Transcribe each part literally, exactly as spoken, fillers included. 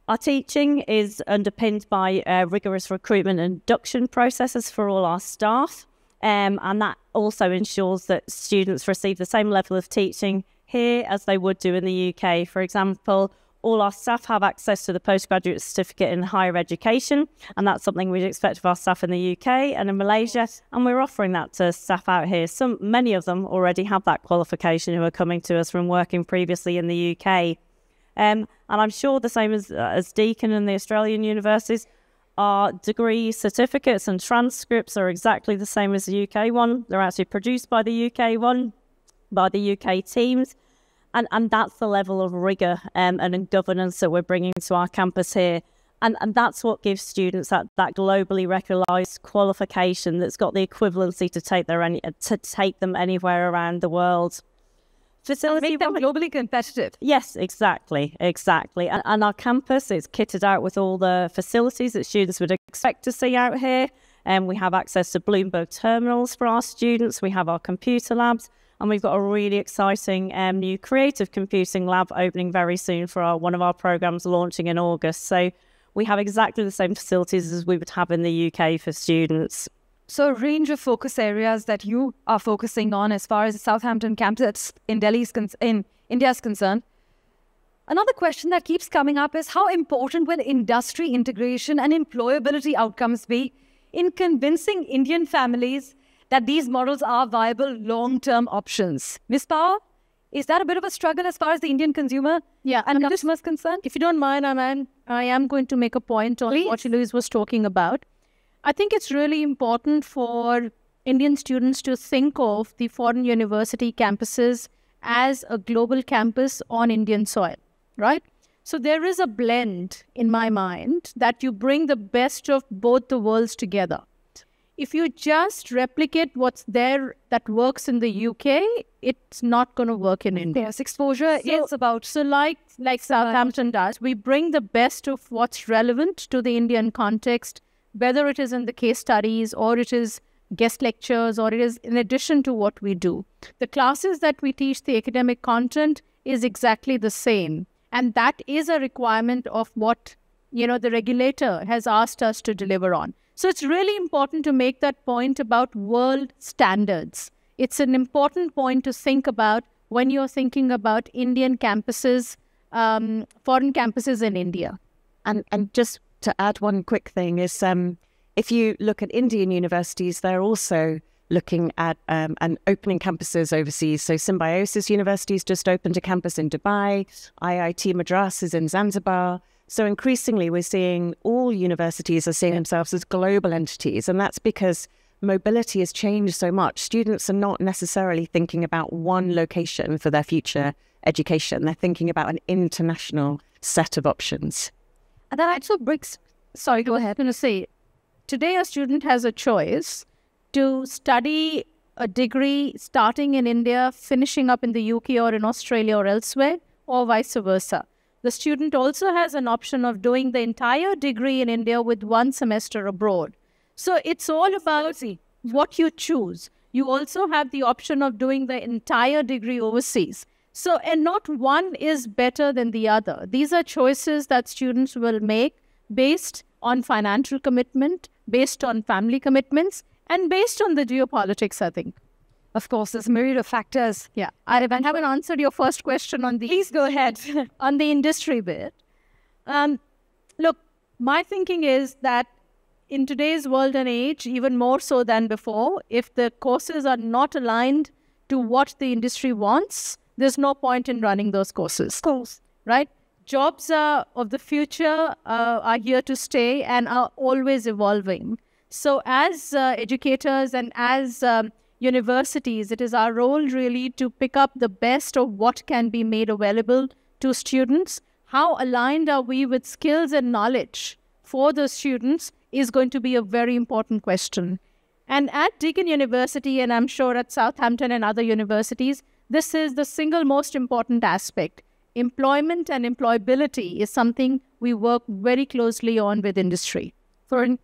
Our teaching is underpinned by uh, rigorous recruitment and induction processes for all our staff. Um, and that also ensures that students receive the same level of teaching here as they would do in the U K. For example, all our staff have access to the postgraduate certificate in higher education, and that's something we'd expect of our staff in the U K and in Malaysia, and we're offering that to staff out here. Some, many of them already have that qualification who are coming to us from working previously in the U K. Um, and I'm sure the same as, uh, as Deakin and the Australian universities, our degree certificates and transcripts are exactly the same as the U K one. They're actually produced by the U K one, by the U K teams. And, and that's the level of rigour um, and governance that we're bringing to our campus here. And, and that's what gives students that, that globally recognised qualification that's got the equivalency to take, their any, to take them anywhere around the world. Facility make them globally competitive. Yes, exactly, exactly. And, and our campus is kitted out with all the facilities that students would expect to see out here. And um, we have access to Bloomberg terminals for our students. We have our computer labs. And we've got a really exciting um, new creative computing lab opening very soon for our, one of our programs launching in August. So we have exactly the same facilities as we would have in the U K for students. So a range of focus areas that you are focusing on as far as the Southampton campus in Delhi's in India is concerned. Another question that keeps coming up is how important will industry integration and employability outcomes be in convincing Indian families that these models are viable long-term options? Miz Power, is that a bit of a struggle as far as the Indian consumer yeah, and customer is concerned? If you don't mind, I, I am going to make a point on Please. what Louise was talking about. I think it's really important for Indian students to think of the foreign university campuses as a global campus on Indian soil, right? So there is a blend, in my mind, that you bring the best of both the worlds together. If you just replicate what's there that works in the U K, it's not going to work in India. Yes, exposure so, is about... So like, like Southampton does, we bring the best of what's relevant to the Indian context, whether it is in the case studies or it is guest lectures or it is in addition to what we do. The classes that we teach, the academic content is exactly the same. And that is a requirement of what, you know, the regulator has asked us to deliver on. So it's really important to make that point about world standards. It's an important point to think about when you're thinking about Indian campuses, um, foreign campuses in India. And, and just to add one quick thing is um, if you look at Indian universities, they're also looking at um, and opening campuses overseas. So Symbiosis University's just opened a campus in Dubai, I I T Madras is in Zanzibar. So increasingly, we're seeing all universities are seeing themselves as global entities. And that's because mobility has changed so much. Students are not necessarily thinking about one location for their future education. They're thinking about an international set of options. And that also brings, sorry, go ahead. I was going to say, today a student has a choice to study a degree starting in India, finishing up in the U K or in Australia or elsewhere, or vice versa. The student also has an option of doing the entire degree in India with one semester abroad. So it's all about what you choose. You also have the option of doing the entire degree overseas. So, and not one is better than the other. These are choices that students will make based on financial commitment, based on family commitments, and based on the geopolitics, I think. Of course, there's a myriad of factors. Yeah. I haven't answered your first question on the... Please go ahead. on the industry bit. Um, look, my thinking is that in today's world and age, even more so than before, if the courses are not aligned to what the industry wants, there's no point in running those courses. Of course. Right? Jobs uh, of the future uh, are here to stay and are always evolving. So as uh, educators and as um, universities, it is our role really to pick up the best of what can be made available to students. How aligned are we with skills and knowledge for the students is going to be a very important question. And at Deakin University, and I'm sure at Southampton and other universities, this is the single most important aspect. Employment and employability is something we work very closely on with industry. For an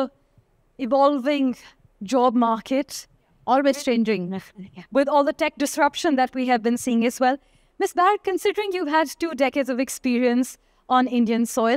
ever-evolving job market, always changing, with all the tech disruption that we have been seeing as well. Miz Barrett, considering you've had two decades of experience on Indian soil,